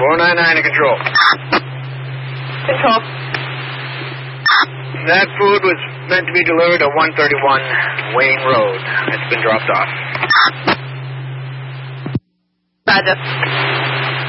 499 to control. Control. That food was meant to be delivered at 131 Wayne Road. It's been dropped off. Roger.